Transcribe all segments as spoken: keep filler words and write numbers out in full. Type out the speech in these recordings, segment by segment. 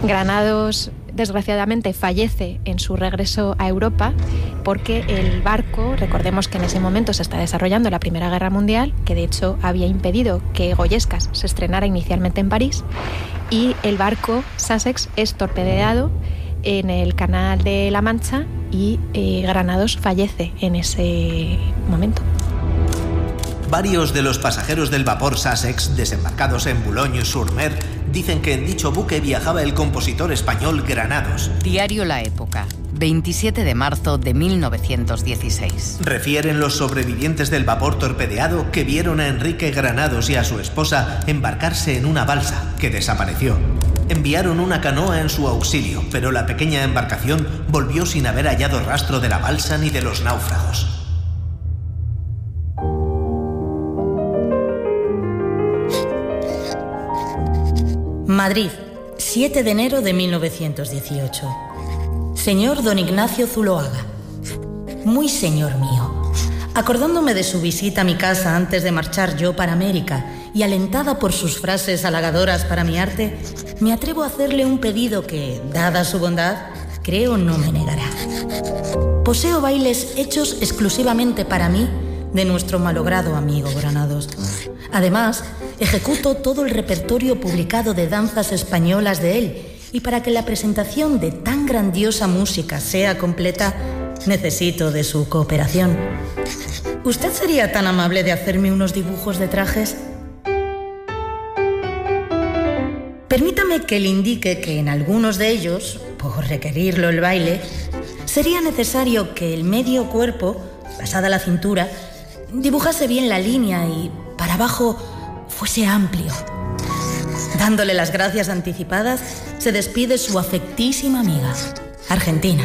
Granados, desgraciadamente, fallece en su regreso a Europa porque el barco, recordemos que en ese momento se está desarrollando la Primera Guerra Mundial, que de hecho había impedido que Goyescas se estrenara inicialmente en París, y el barco Sussex es torpedeado en el Canal de la Mancha y eh, Granados fallece en ese momento. Varios de los pasajeros del vapor Sussex, desembarcados en Boulogne-sur-Mer, dicen que en dicho buque viajaba el compositor español Granados. Diario La Época, veintisiete de marzo de mil novecientos dieciséis. Refieren los sobrevivientes del vapor torpedeado que vieron a Enrique Granados y a su esposa embarcarse en una balsa que desapareció. Enviaron una canoa en su auxilio, pero la pequeña embarcación volvió sin haber hallado rastro de la balsa ni de los náufragos. Madrid, siete de enero de mil novecientos dieciocho. Señor don Ignacio Zuloaga. Muy señor mío, acordándome de su visita a mi casa antes de marchar yo para América y alentada por sus frases halagadoras para mi arte, me atrevo a hacerle un pedido que, dada su bondad, creo no me negará. Poseo bailes hechos exclusivamente para mí de nuestro malogrado amigo Granados. Además, ejecuto todo el repertorio publicado de danzas españolas de él, y para que la presentación de tan grandiosa música sea completa, necesito de su cooperación. ¿Usted sería tan amable de hacerme unos dibujos de trajes? Permítame que le indique que en algunos de ellos, por requerirlo el baile, sería necesario que el medio cuerpo, pasada la cintura, dibujase bien la línea y para abajo fuese amplio. Dándole las gracias anticipadas, se despide su afectísima amiga, Argentina.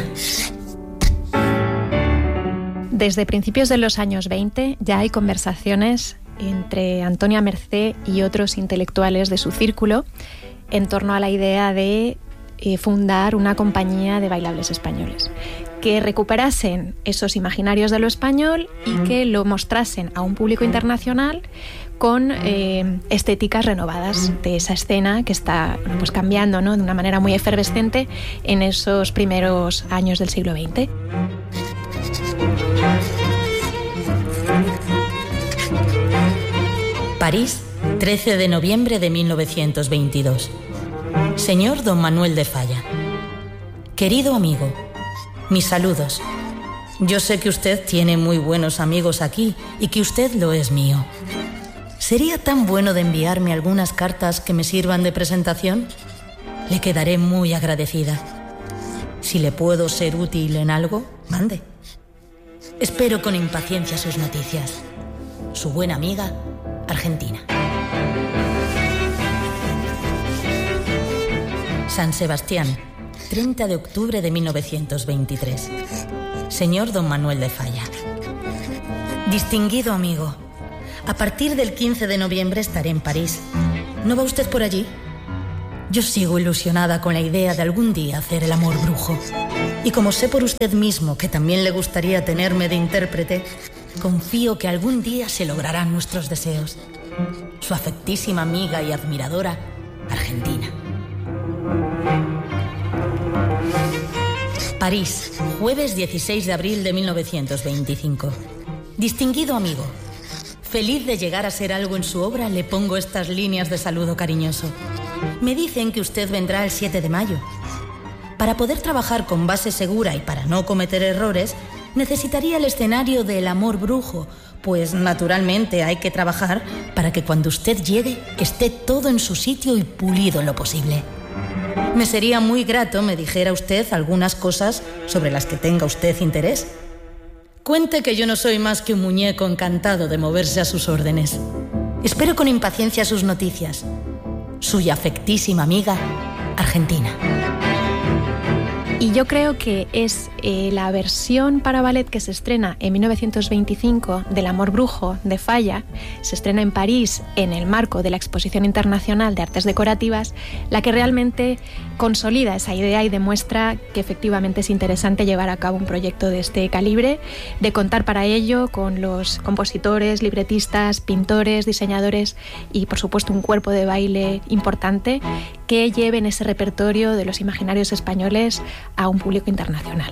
Desde principios de los años veinte ya hay conversaciones entre Antonia Mercé y otros intelectuales de su círculo en torno a la idea de eh, fundar una compañía de bailables españoles que recuperasen esos imaginarios de lo español y que lo mostrasen a un público internacional con eh, estéticas renovadas de esa escena que está pues, cambiando, ¿no?, de una manera muy efervescente en esos primeros años del siglo veinte. París, trece de noviembre de mil novecientos veintidós. Señor don Manuel de Falla. Querido amigo, mis saludos. Yo sé que usted tiene muy buenos amigos aquí y que usted lo es mío. ¿Sería tan bueno de enviarme algunas cartas que me sirvan de presentación? Le quedaré muy agradecida. Si le puedo ser útil en algo, mande. Espero con impaciencia sus noticias. Su buena amiga, Argentina. San Sebastián, treinta de octubre de mil novecientos veintitrés. Señor don Manuel de Falla. Distinguido amigo, a partir del quince de noviembre estaré en París. ¿No va usted por allí? Yo sigo ilusionada con la idea de algún día hacer el amor brujo. Y como sé por usted mismo que también le gustaría tenerme de intérprete, confío que algún día se lograrán nuestros deseos. Su afectísima amiga y admiradora, Argentina. París, jueves dieciséis de abril de mil novecientos veinticinco. Distinguido amigo, feliz de llegar a ser algo en su obra, le pongo estas líneas de saludo cariñoso. Me dicen que usted vendrá el siete de mayo. Para poder trabajar con base segura y para no cometer errores, necesitaría el escenario del amor brujo, pues naturalmente hay que trabajar para que cuando usted llegue esté todo en su sitio y pulido en lo posible. Me sería muy grato me dijera usted algunas cosas sobre las que tenga usted interés. Cuente que yo no soy más que un muñeco encantado de moverse a sus órdenes. Espero con impaciencia sus noticias. Suya afectísima amiga, Argentina. Y yo creo que es eh, la versión para ballet que se estrena en mil novecientos veinticinco del Amor Brujo de Falla, se estrena en París en el marco de la Exposición Internacional de Artes Decorativas, la que realmente consolida esa idea y demuestra que efectivamente es interesante llevar a cabo un proyecto de este calibre, de contar para ello con los compositores, libretistas, pintores, diseñadores y por supuesto un cuerpo de baile importante que lleven ese repertorio de los imaginarios españoles a un público internacional.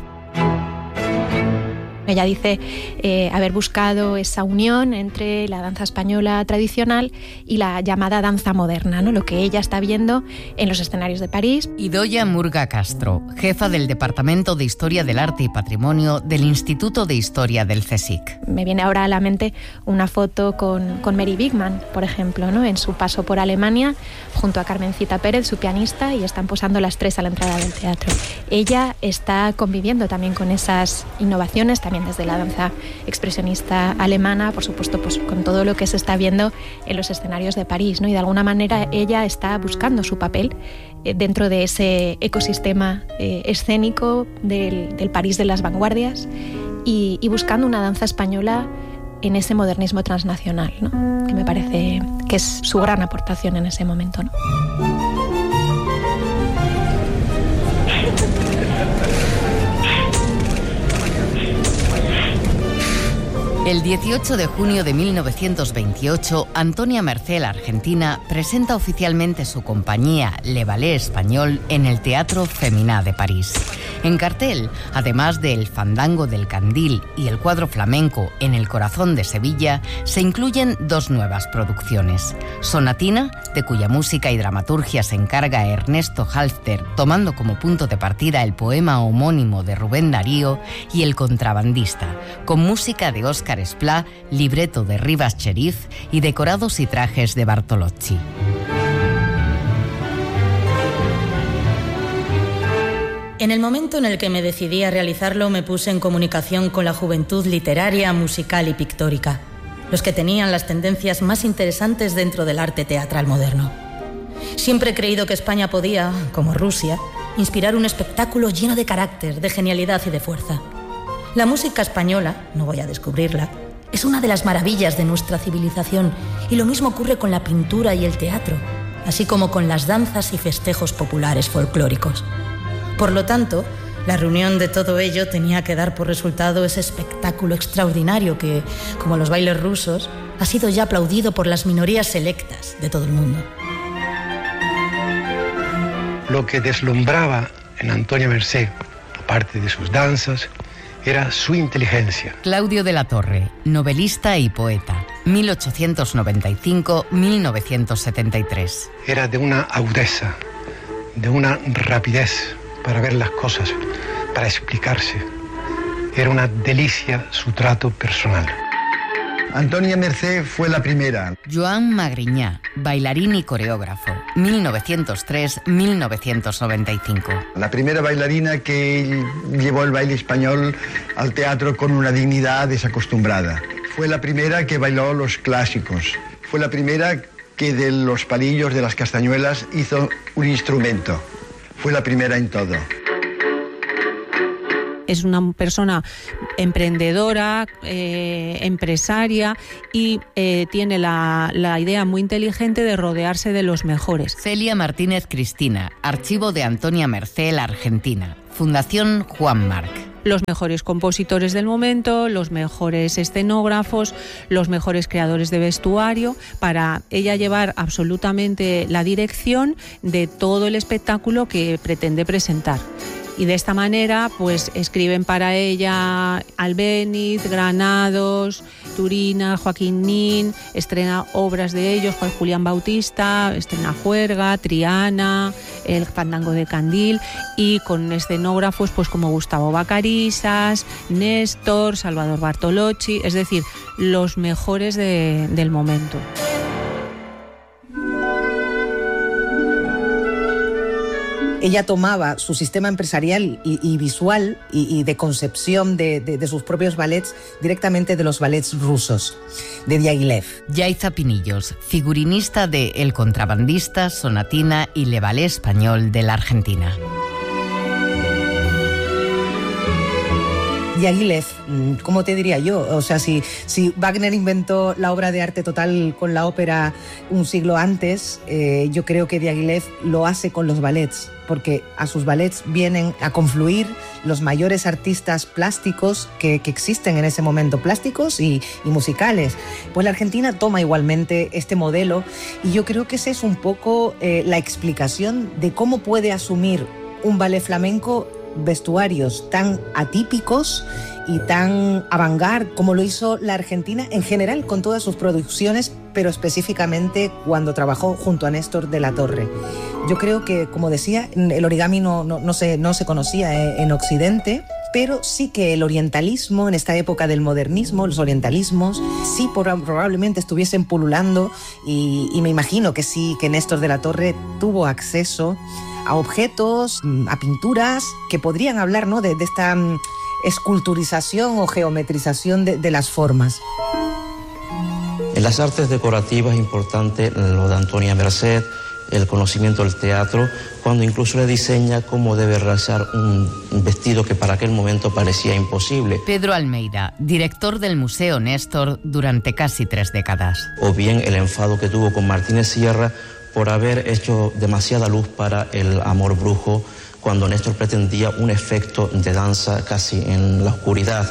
Ella dice eh, haber buscado esa unión entre la danza española tradicional y la llamada danza moderna, ¿no? Lo que ella está viendo en los escenarios de París. Idoia Murga Castro, jefa del Departamento de Historia del Arte y Patrimonio del Instituto de Historia del CSIC. Me viene ahora a la mente una foto con, con Mary Bigman, por ejemplo, ¿no? En su paso por Alemania, junto a Carmencita Pérez, su pianista, y están posando las tres a la entrada del teatro. Ella está conviviendo también con esas innovaciones, también desde la danza expresionista alemana, por supuesto, pues con todo lo que se está viendo en los escenarios de París, ¿no? Y de alguna manera ella está buscando su papel eh, dentro de ese ecosistema eh, escénico del, del París de las vanguardias y, y buscando una danza española en ese modernismo transnacional, ¿no? Que me parece que es su gran aportación en ese momento, ¿no? El dieciocho de junio de mil novecientos veintiocho, Antonia Mercé, la argentina, presenta oficialmente su compañía Le Ballet Español en el Teatro Feminà de París. En cartel, además de El Fandango del Candil y el cuadro flamenco En el Corazón de Sevilla, se incluyen dos nuevas producciones. Sonatina, de cuya música y dramaturgia se encarga Ernesto Halfter, tomando como punto de partida el poema homónimo de Rubén Darío, y El Contrabandista, con música de Óscar Esplá, libreto de Rivas Cherif y decorados y trajes de Bartolocci. En el momento en el que me decidí a realizarlo, me puse en comunicación con la juventud literaria, musical y pictórica, los que tenían las tendencias más interesantes dentro del arte teatral moderno. Siempre he creído que España podía, como Rusia, inspirar un espectáculo lleno de carácter, de genialidad y de fuerza. La música española, no voy a descubrirla, es una de las maravillas de nuestra civilización, y lo mismo ocurre con la pintura y el teatro, así como con las danzas y festejos populares folclóricos. Por lo tanto, la reunión de todo ello tenía que dar por resultado ese espectáculo extraordinario que, como los bailes rusos, ha sido ya aplaudido por las minorías selectas de todo el mundo. Lo que deslumbraba en Antonia Mercé, aparte de sus danzas, era su inteligencia. Claudio de la Torre, novelista y poeta, mil ochocientos noventa y cinco a mil novecientos setenta y tres. Era de una agudeza, de una rapidez para ver las cosas, para explicarse. Era una delicia su trato personal. Antonia Mercé fue la primera. Joan Magriñá, bailarín y coreógrafo, mil novecientos tres a mil novecientos noventa y cinco. La primera bailarina que llevó el baile español al teatro con una dignidad desacostumbrada. Fue la primera que bailó los clásicos. Fue la primera que de los palillos de las castañuelas hizo un instrumento. Fue la primera en todo. Es una persona emprendedora, eh, empresaria y eh, tiene la, la idea muy inteligente de rodearse de los mejores. Celia Martínez Cristina, archivo de Antonia Mercé, la argentina. Fundación Juan Marc. Los mejores compositores del momento, los mejores escenógrafos, los mejores creadores de vestuario, para ella llevar absolutamente la dirección de todo el espectáculo que pretende presentar. Y de esta manera, pues escriben para ella Albéniz, Granados, Turina, Joaquín Nin, estrena obras de ellos, Juan Julián Bautista, estrena Juerga, Triana, El Fandango de Candil, y con escenógrafos pues como Gustavo Vacarisas, Néstor, Salvador Bartolocci, es decir, los mejores de, del momento. Ella tomaba su sistema empresarial y, y visual y, y de concepción de, de, de sus propios ballets directamente de los ballets rusos, de Diaghilev. Yaiza Pinillos, figurinista de El Contrabandista, Sonatina y Le Ballet Español de la Argentina. Diaghilev, ¿cómo te diría yo? O sea, si, si Wagner inventó la obra de arte total con la ópera un siglo antes, eh, yo creo que Diaghilev lo hace con los ballets, porque a sus ballets vienen a confluir los mayores artistas plásticos que, que existen en ese momento, plásticos y, y musicales. Pues la Argentina toma igualmente este modelo y yo creo que esa es un poco eh, la explicación de cómo puede asumir un ballet flamenco vestuarios tan atípicos y tan avant-garde como lo hizo la Argentina en general con todas sus producciones, pero específicamente cuando trabajó junto a Néstor de la Torre. Yo creo que, como decía, el origami no, no, no, se, no se conocía en Occidente, pero sí que el orientalismo, en esta época del modernismo, los orientalismos, sí probablemente estuviesen pululando y, y me imagino que sí, que Néstor de la Torre tuvo acceso a objetos, a pinturas que podrían hablar, ¿no?, de, de esta um, esculturización o geometrización de, de las formas. En las artes decorativas es importante lo de Antonia Merced, el conocimiento del teatro, cuando incluso le diseña cómo debe realizar un vestido que para aquel momento parecía imposible. Pedro Almeida, director del Museo Néstor durante casi tres décadas. O bien el enfado que tuvo con Martínez Sierra por haber hecho demasiada luz para el Amor Brujo, cuando Néstor pretendía un efecto de danza casi en la oscuridad.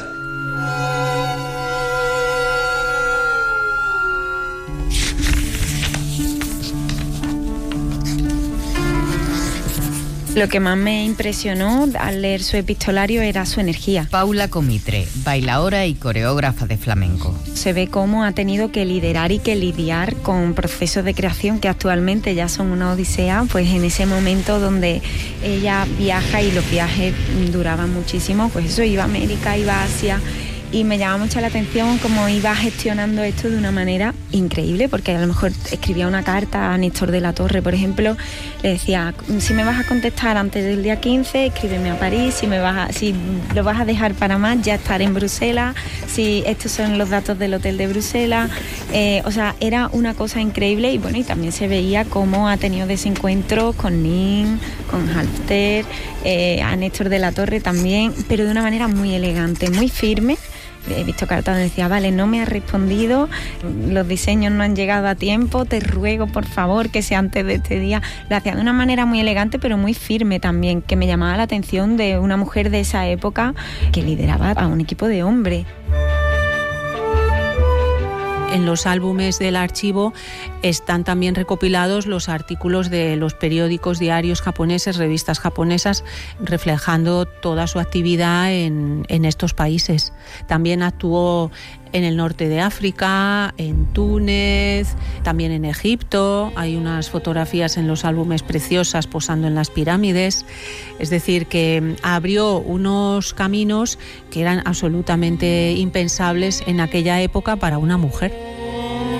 Lo que más me impresionó al leer su epistolario era su energía. Paula Comitre, bailaora y coreógrafa de flamenco. Se ve cómo ha tenido que liderar y que lidiar con procesos de creación que actualmente ya son una odisea, pues en ese momento donde ella viaja y los viajes duraban muchísimo, pues eso, iba a América, iba a Asia. Y me llama mucho la atención cómo iba gestionando esto de una manera increíble, porque a lo mejor escribía una carta a Néstor de la Torre, por ejemplo, le decía, si me vas a contestar antes del día quince, escríbeme a París, si, me vas a, si lo vas a dejar para más, ya estaré en Bruselas, si estos son los datos del hotel de Bruselas, eh, o sea, era una cosa increíble. Y bueno, y también se veía cómo ha tenido desencuentros con Nin, con Halfter, eh, a Néstor de la Torre también, pero de una manera muy elegante, muy firme. He visto cartas donde decía, vale, no me has respondido, los diseños no han llegado a tiempo, te ruego por favor que sea antes de este día. Lo hacía de una manera muy elegante pero muy firme también, que me llamaba la atención de una mujer de esa época que lideraba a un equipo de hombres. En los álbumes del archivo están también recopilados los artículos de los periódicos, diarios japoneses, revistas japonesas, reflejando toda su actividad en, en estos países. También actuó en el norte de África, en Túnez, también en Egipto. Hay unas fotografías en los álbumes preciosas posando en las pirámides. Es decir, que abrió unos caminos que eran absolutamente impensables en aquella época para una mujer.